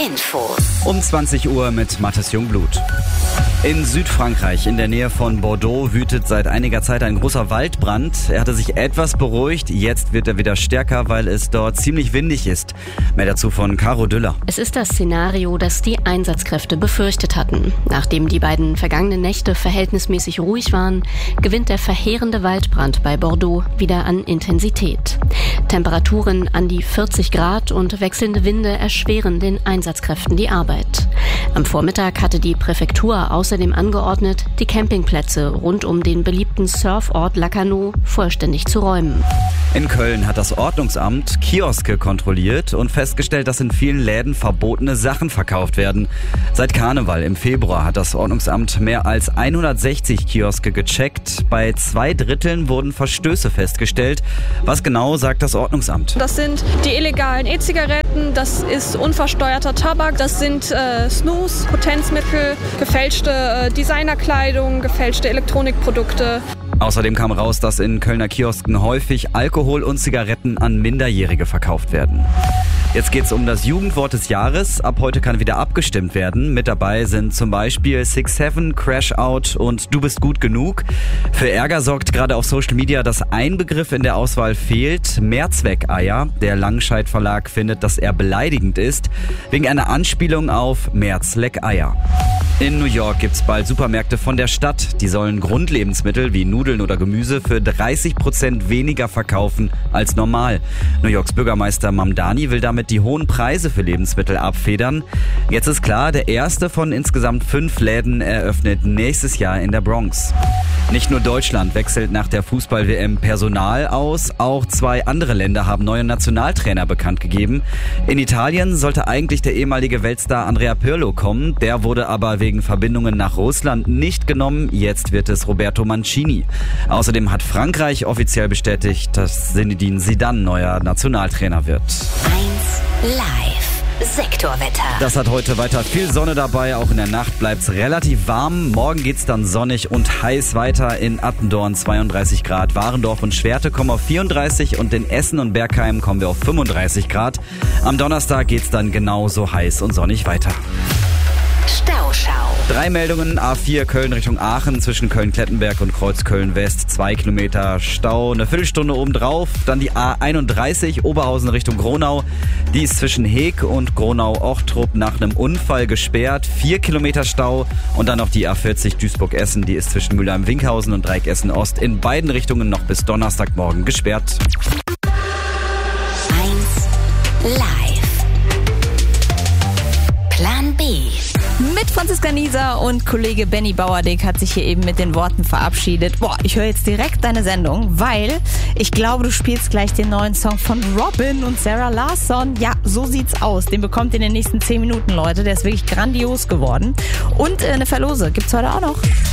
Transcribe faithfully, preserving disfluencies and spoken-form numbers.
Infos. Um zwanzig Uhr mit Mathis Jungblut. In Südfrankreich, in der Nähe von Bordeaux, wütet seit einiger Zeit ein großer Waldbrand. Er hatte sich etwas beruhigt, jetzt wird er wieder stärker, weil es dort ziemlich windig ist. Mehr dazu von Caro Düller. Es ist das Szenario, das die Einsatzkräfte befürchtet hatten. Nachdem die beiden vergangenen Nächte verhältnismäßig ruhig waren, gewinnt der verheerende Waldbrand bei Bordeaux wieder an Intensität. Temperaturen an die vierzig Grad und wechselnde Winde erschweren den Einsatzkräften die Arbeit. Am Vormittag hatte die Präfektur außerdem angeordnet, die Campingplätze rund um den beliebten Surfort Lacanau vollständig zu räumen. In Köln hat das Ordnungsamt Kioske kontrolliert und festgestellt, dass in vielen Läden verbotene Sachen verkauft werden. Seit Karneval im Februar hat das Ordnungsamt mehr als hundertsechzig Kioske gecheckt. Bei zwei Dritteln wurden Verstöße festgestellt. Was genau, sagt das Ordnungsamt? Das sind die illegalen E-Zigaretten, das ist unversteuerter Tabak, das sind äh, Snus, Potenzmittel, gefälschte äh, Designerkleidung, gefälschte Elektronikprodukte. Außerdem kam raus, dass in Kölner Kiosken häufig Alkohol und Zigaretten an Minderjährige verkauft werden. Jetzt geht's um das Jugendwort des Jahres. Ab heute kann wieder abgestimmt werden. Mit dabei sind zum Beispiel six seven, Crash Out und Du bist gut genug. Für Ärger sorgt gerade auf Social Media, dass ein Begriff in der Auswahl fehlt: Mehrzweckeier. Der Langscheid Verlag findet, dass er beleidigend ist, wegen einer Anspielung auf Mehrzweckeier. In New York gibt's bald Supermärkte von der Stadt. Die sollen Grundlebensmittel wie Nudeln oder Gemüse für dreißig Prozent weniger verkaufen als normal. New Yorks Bürgermeister Mamdani will damit die hohen Preise für Lebensmittel abfedern. Jetzt ist klar, der erste von insgesamt fünf Läden eröffnet nächstes Jahr in der Bronx. Nicht nur Deutschland wechselt nach der Fußball-W M Personal aus, auch zwei andere Länder haben neue Nationaltrainer bekannt gegeben. In Italien sollte eigentlich der ehemalige Weltstar Andrea Pirlo kommen, der wurde aber wegen Verbindungen nach Russland nicht genommen. Jetzt wird es Roberto Mancini. Außerdem hat Frankreich offiziell bestätigt, dass Zinedine Zidane neuer Nationaltrainer wird. eins Live. Sektorwetter. Das hat heute weiter viel Sonne dabei. Auch in der Nacht bleibt's relativ warm. Morgen geht's dann sonnig und heiß weiter. In Attendorn zweiunddreißig Grad. Warendorf und Schwerte kommen auf vierunddreißig und in Essen und Bergheim kommen wir auf fünfunddreißig Grad. Am Donnerstag geht's dann genauso heiß und sonnig weiter. Stauschau. Drei Meldungen. A vier Köln Richtung Aachen zwischen Köln-Klettenberg und Kreuzköln-West. Zwei Kilometer Stau, eine Viertelstunde obendrauf. Dann die A einunddreißig Oberhausen Richtung Gronau. Die ist zwischen Heek und Gronau-Ochtrup nach einem Unfall gesperrt. Vier Kilometer Stau. Und dann noch die A vierzig Duisburg-Essen. Die ist zwischen Mülheim-Winkhausen und Dreieck Essen-Ost in beiden Richtungen noch bis Donnerstagmorgen gesperrt. eins Live. Plan B. Mit Franziska Nieser und Kollege Benny Bauerdick hat sich hier eben mit den Worten verabschiedet. Boah, ich höre jetzt direkt deine Sendung, weil ich glaube, du spielst gleich den neuen Song von Robin und Sarah Larsson. Ja, so sieht's aus. Den bekommt ihr in den nächsten zehn Minuten, Leute. Der ist wirklich grandios geworden. Und äh, eine Verlose gibt's heute auch noch.